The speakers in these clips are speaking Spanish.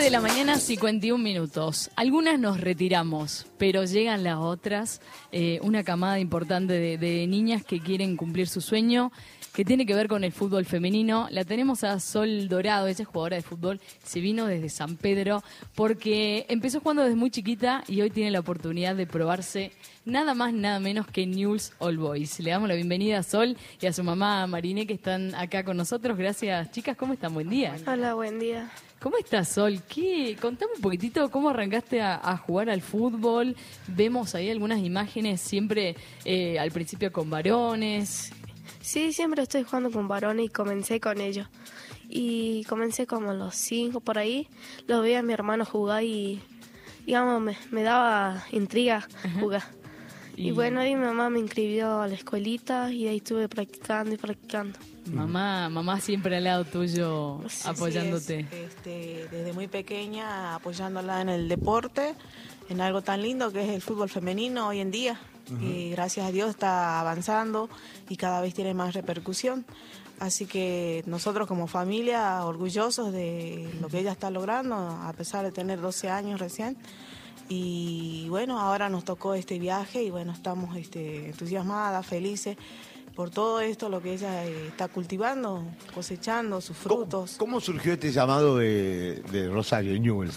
de la mañana, 51 minutos. Algunas nos retiramos, pero llegan las otras. Una camada importante de niñas que quieren cumplir su sueño, que tiene que ver con el fútbol femenino. La tenemos a Sol Dorado, ella es jugadora de fútbol, se vino desde San Pedro, porque empezó jugando desde muy chiquita y hoy tiene la oportunidad de probarse nada más, nada menos que Newell's Old Boys. Le damos la bienvenida a Sol y a su mamá Mariné, que están acá con nosotros. Gracias, chicas, ¿cómo están? Buen día. Hola, buen día. ¿Cómo estás, Sol? Contame un poquitito cómo arrancaste a jugar al fútbol. Vemos ahí algunas imágenes siempre al principio con varones. Sí, siempre estoy jugando con varones y comencé con ellos. Y comencé como a los 5 por ahí. Los veía a mi hermano jugar y, digamos, me daba intriga jugar. Y bueno, ahí mi mamá me inscribió a la escuelita y ahí estuve practicando y practicando. Mamá siempre al lado tuyo, Sí, apoyándote. Desde muy pequeña apoyándola en el deporte, en algo tan lindo que es el fútbol femenino hoy en día. Y gracias a Dios está avanzando y cada vez tiene más repercusión. Así que nosotros como familia orgullosos de lo que ella está logrando, a pesar de tener 12 años recién. Y bueno, ahora nos tocó este viaje y bueno, estamos entusiasmadas, felices por todo esto, lo que ella está cultivando, cosechando sus frutos. ¿Cómo surgió este llamado de Rosario, Newell's?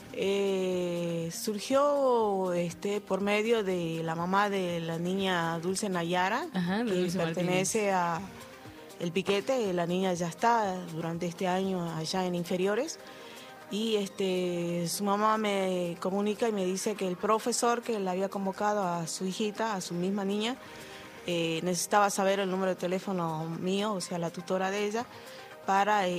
Surgió por medio de la mamá de la niña Dulce Nayara, Ajá, que Dulce pertenece a El Piquete. La niña ya está durante este año allá en inferiores. Y su mamá me comunica y me dice que el profesor que le había convocado a su hijita, a su misma niña, necesitaba saber el número de teléfono mío, o sea, la tutora de ella, para